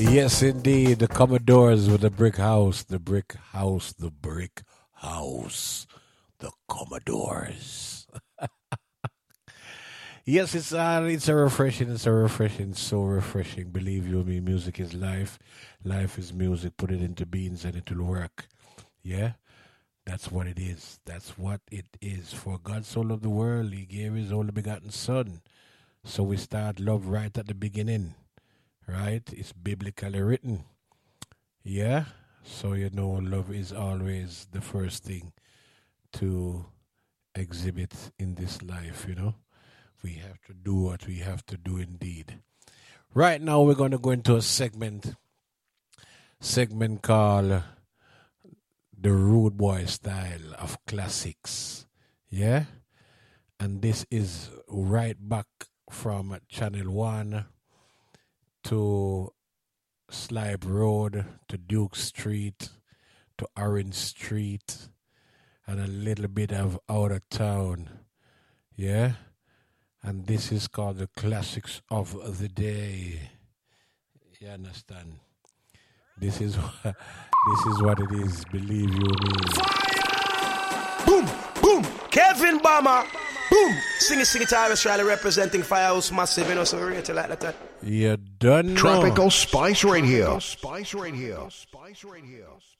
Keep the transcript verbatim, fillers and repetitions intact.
Yes, indeed. The Commodores with the brick house. The brick house. The brick house. The Commodores. Yes, it's uh, it's a refreshing. It's a refreshing. So refreshing. Believe you me, music is life. Life is music. Put it into beans and it will work. Yeah? That's what it is. That's what it is. For God so loved the world, he gave his only begotten son. So we start love right at the beginning. Right? It's biblically written. Yeah? So you know love is always the first thing to exhibit in this life, you know. We have to do what we have to do indeed. Right now we're going to go into a segment segment called the Rude Boy Style of Classics. Yeah? And this is right back from Channel one to Slibe Road to Duke Street to Orange Street and a little bit of out of town. Yeah? And this is called the Classics of the Day. You understand? This is what, this is what it is. Believe you me. Fire! Boom, boom. Kevin Bama. Boom. Sing it, sing it. Australia representing Firehouse Massive. You know, so we're to like that. You done know. Tropical Spice Radio. Spice Radio. Spice Radio.